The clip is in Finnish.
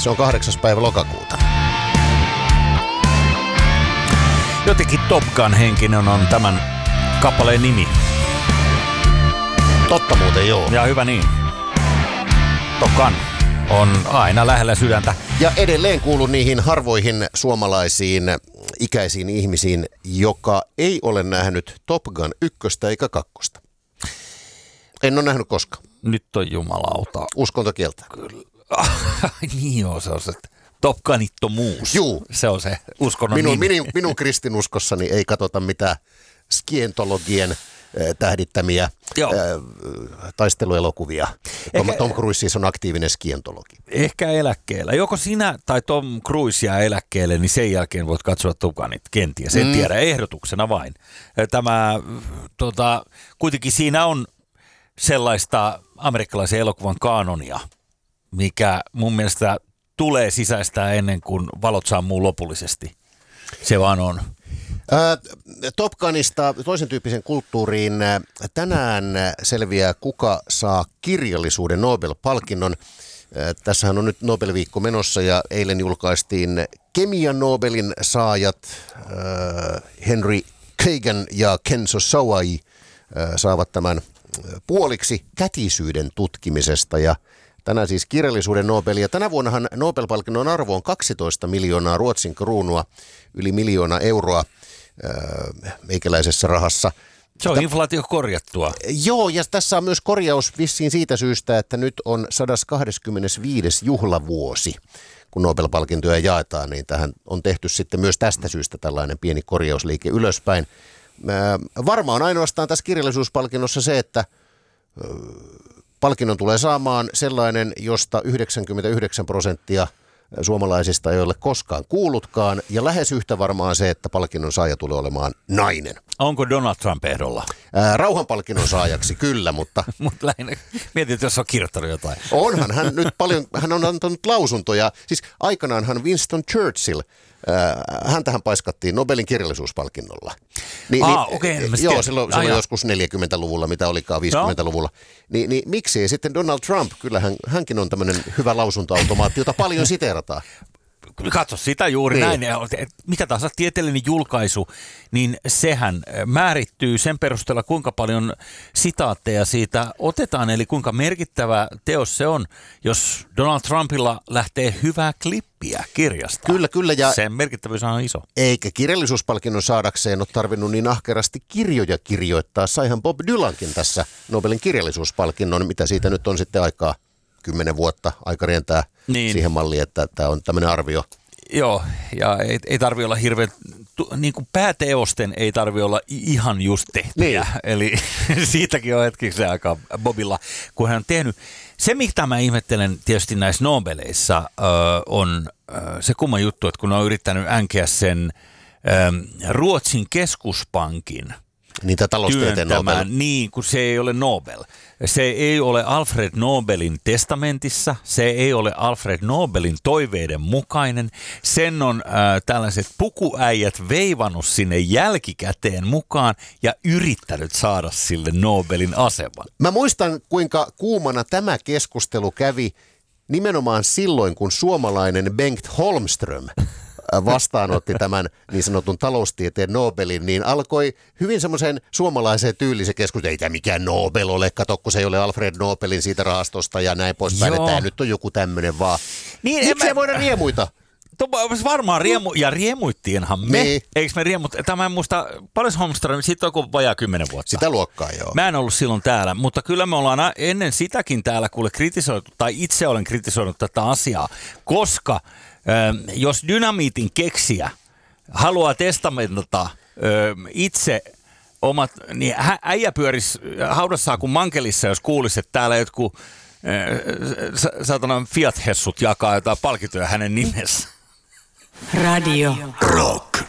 Se on 8. päivä lokakuuta. Jotenkin Top Gun henkinen on tämän kappaleen nimi. Totta muuten, joo. Ja hyvä niin. Top Gun on aina lähellä sydäntä. Ja edelleen kuulun niihin harvoihin suomalaisiin ikäisiin ihmisiin, joka ei ole nähnyt Top Gun 1 eikä 2. En ole nähnyt koskaan. Nyt on jumalauta. Uskontokieltä. Kyllä. Niin joo, se on se Top Gunittomuus. Juu. Se on se uskonnon nimi. Minun kristinuskossani ei katsota mitään skientologien tähdittämiä taisteluelokuvia. Tom Cruise siis on aktiivinen skientologi. Ehkä eläkkeellä. Joko sinä tai Tom Cruise jää eläkkeelle, niin sen jälkeen voit katsoa Top Gunit kenties. En tiedä, ehdotuksena vain. Tämä, kuitenkin siinä on sellaista amerikkalaisen elokuvan kanonia, mikä mun mielestä tulee sisäistää ennen kuin valot sammuu lopullisesti. Se vaan on. Top Gunista toisen tyyppisen kulttuuriin. Tänään selviää, kuka saa kirjallisuuden Nobel-palkinnon. Tässähän on nyt Nobel-viikko menossa ja eilen julkaistiin kemian Nobelin saajat. Henry Kagan ja Kenzo Sawai saavat tämän puoliksi kätisyyden tutkimisesta ja tänään siis kirjallisuuden Nobel. Ja tänä vuonnahan Nobel-palkinnon arvo on 12 miljoonaa Ruotsin kruunua, yli 1 miljoona euroa meikäläisessä rahassa. Se on inflaatio korjattua. Joo, ja tässä on myös korjaus vissiin siitä syystä, että nyt on 125. juhlavuosi, kun Nobel-palkintoja jaetaan, niin tähän on tehty sitten myös tästä syystä tällainen pieni korjausliike ylöspäin. Varmaan ainoastaan tässä kirjallisuuspalkinnossa se, että palkinnon tulee saamaan sellainen, josta 99% suomalaisista ei ole koskaan kuullutkaan, ja lähes yhtä varmaan se, että palkinnon saaja tulee olemaan nainen. Onko Donald Trump ehdolla? Rauhanpalkinnon saajaksi kyllä, mutta Mutta lähinnä mietin, että jos on kirjoittanut jotain. onhan hän nyt paljon, hän on antanut lausuntoja. Siis aikanaanhan Winston Churchill, häntähän paiskattiin Nobelin kirjallisuuspalkinnolla. Joo, silloin joskus 40-luvulla, mitä olikaan 50-luvulla. Niin miksi ei sitten Donald Trump? Kyllä hänkin on tämmöinen hyvä lausuntoautomaatti, jota paljon siteerataan. Katso sitä juuri näin. Mikä tahansa tieteellinen julkaisu, niin sehän määrittyy sen perusteella, kuinka paljon sitaatteja siitä otetaan, eli kuinka merkittävä teos se on, jos Donald Trumpilla lähtee hyvää klippiä kirjasta. Kyllä. Ja sen merkittävyys on iso. Eikä kirjallisuuspalkinnon saadakseen ole tarvinnut niin ahkerasti kirjoja kirjoittaa. Saihan Bob Dylankin tässä Nobelin kirjallisuuspalkinnon, mitä siitä nyt on sitten aikaa 10 vuotta. Aika rientää siihen malliin, että tämä on tämmöinen arvio. Joo, ja ei tarvitse olla hirveän, niin kuin pääteosten ei tarvitse olla ihan just tehtyjä. Niin. Eli siitäkin on hetkiksi aikaa Bobilla, kun hän on tehnyt. Se, mitä mä ihmettelen tietysti näissä Nobeleissa, on se kumma juttu, että kun on yrittänyt änkeä sen Ruotsin keskuspankin niitä taloustieteen Nobel. Niin, kun se ei ole Nobel. Se ei ole Alfred Nobelin testamentissa, se ei ole Alfred Nobelin toiveiden mukainen. Sen on tällaiset pukuäijät veivannut sinne jälkikäteen mukaan ja yrittänyt saada sille Nobelin aseman. Mä muistan, kuinka kuumana tämä keskustelu kävi nimenomaan silloin, kun suomalainen Bengt Holmström vastaanotti tämän niin sanotun taloustieteen Nobelin, niin alkoi hyvin semmoisen suomalaiseen tyylisen keskustelun. Ei tämä mikään Nobel ole, kato, kun se ei ole Alfred Nobelin siitä rahastosta ja näin poispäin, että tämä nyt on joku tämmöinen vaan. Niin, miksi ei voida riemuita? Varmaan riemuittiinhan me. Niin. Eikö me tämä en muista, paljon Holmström, siitä on vajaa 10 vuotta. Sitä luokkaa, joo. Mä en ollut silloin täällä, mutta kyllä me ollaan ennen sitäkin täällä kuule kritisoitu, tai itse olen kritisoinut tätä asiaa, koska jos dynamiitin keksijä haluaa testamentata itse omat, niin äijä pyörisi haudassaan kuin mankelissa, jos kuulisi, että täällä jotkut Fiat-hessut jakaa jotain palkintoja hänen nimessä. Radio Rock.